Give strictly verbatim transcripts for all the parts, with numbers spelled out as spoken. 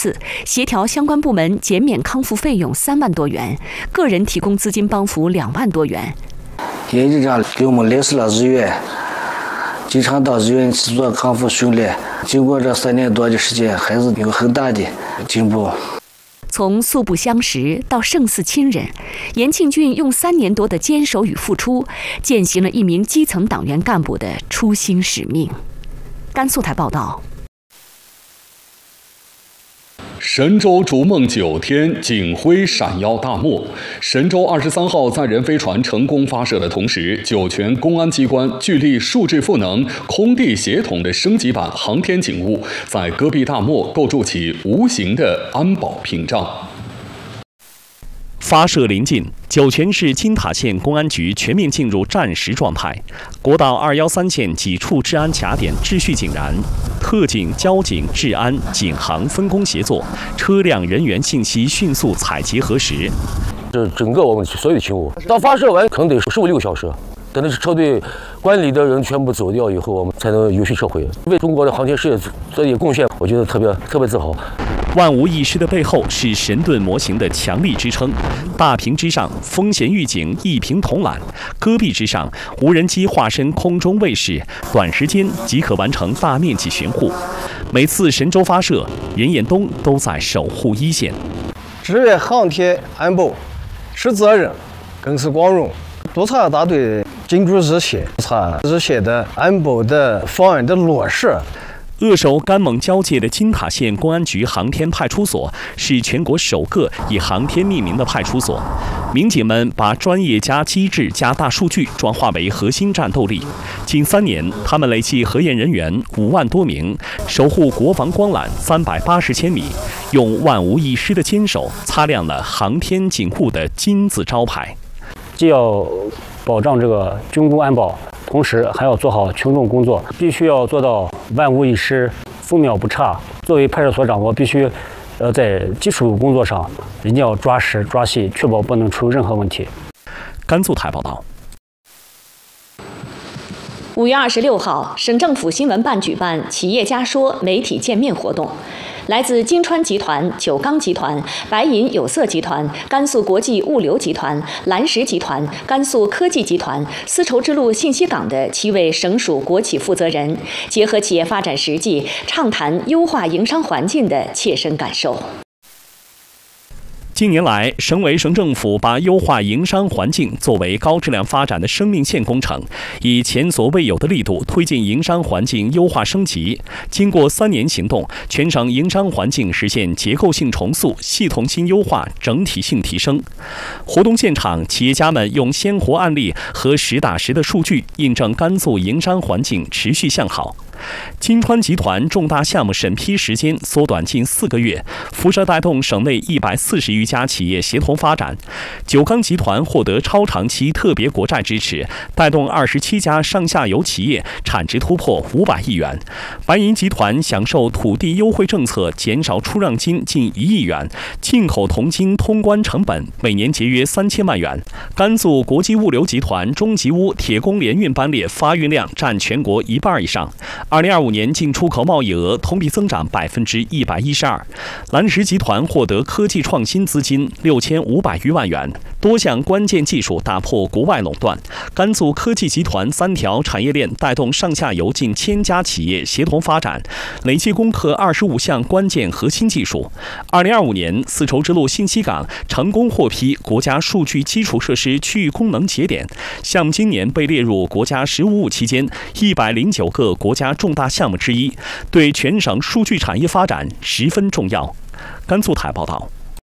次，协调相关部门减免康复费用三万多元，个人提供资金帮扶两万多元。 严局长给我们联系了日院，经常到日院去做康复训练。经过这三年多的时间，孩子有很大的进步。 从素不相识到胜似亲人，严庆俊用三年多的坚守与付出，践行了一名基层党员干部的初心使命。甘肃台报道。 神舟逐梦九天，警徽闪耀大漠。神舟二十三号载人飞船成功发射的同时，酒泉公安机关聚力数字赋能、空地协同的升级版航天警务，在戈壁大漠构筑起无形的安保屏障。 发射临近，酒泉市金塔县公安局全面进入战时状态。国道二一三线几处治安卡点秩序井然，特警、交警、治安、警航分工协作，车辆人员信息迅速采集核实。 这整个我们所有的勤务到发射完可能得十五六个小时，等的是车队管理的人全部走掉以后，我们才能有序撤回，为中国的航天事业做一点贡献，我觉得特别特别自豪。 万无一失的背后是神盾模型的强力支撑。大屏之上，风险预警一屏统揽；戈壁之上，无人机化身空中卫士，短时间即可完成大面积巡护。每次神舟发射，任彦东都在守护一线。 支援航天安保是责任，更是光荣。督察大队紧抓日线，查日线的安保的方案的落实。 扼守甘蒙交界的金塔县公安局航天派出所是全国首个以航天命名的派出所。民警们把专业加机智加大数据转化为核心战斗力。近三年，他们累计核验人员五万多名，守护国防光缆三百八十千米，用万无一失的坚守擦亮了航天警务的金字招牌。 既要保障这个军工安保，同时还要做好群众工作，必须要做到万无一失、分秒不差。作为派出所长，我必须呃在基础工作上一定要抓实抓细，确保不能出任何问题。 甘肃台报道。 五月二十六号，省政府新闻办举办“企业家说”媒体见面活动。来自金川集团、九钢集团、白银有色集团、甘肃国际物流集团、蓝石集团、甘肃科技集团、丝绸之路信息港的七位省属国企负责人，结合企业发展实际，畅谈优化营商环境的切身感受。 近年来，省委省政府把优化营商环境作为高质量发展的生命线工程，以前所未有的力度推进营商环境优化升级。经过三年行动，全省营商环境实现结构性重塑、系统性优化、整体性提升。活动现场，企业家们用鲜活案例和实打实的数据印证甘肃营商环境持续向好。金川集团重大项目审批时间缩短近四个月，辐射带动省内一百四十余家企业协同发展。九钢集团获得超长期特别国债支持，带动二十七家上下游企业产值突破五百亿元。白银集团享受土地优惠政策，减少出让金近一亿元，进口铜金通关成本每年节约三千万元。甘肃国际物流集团中吉屋铁工联运班列发运量占全国一半以上。二零二五年进出口贸易额同比增长百分之一百一十二。蓝石集团获得科技创新资金六千五百余万元，多项关键技术打破国外垄断。甘肃科技集团三条产业链带动上下游近千家企业协同发展，累计攻克二十五项关键核心技术。二零二五年，丝绸之路信息港成功获批国家数据基础设施区域功能节点，项目今年被列入国家“十五五”期间一百零九个国家重大项目之一，对全省数据产业发展十分重要。甘肃台报道。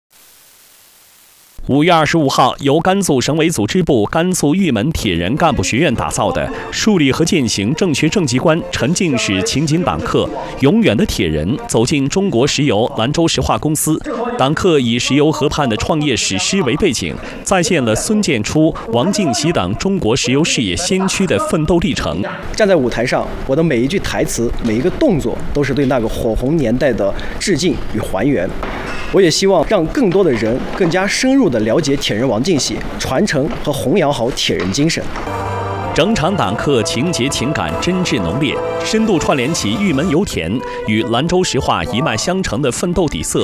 五月二十五号，由甘肃省委组织部甘肃玉门铁人干部学院打造的树立和践行正确正极观沉浸式情景党课《永远的铁人》走进中国石油兰州石化公司。党课以石油河畔的创业史诗为背景，再现了孙建初、王进喜等中国石油事业先驱的奋斗历程。 站在舞台上，我的每一句台词、每一个动作，都是对那个火红年代的致敬与还原。我也希望让更多的人更加深入地了解铁人王进喜，传承和弘扬好铁人精神。 整场党课情节情感真挚浓烈，深度串联起玉门油田与兰州石化一脉相承的奋斗底色。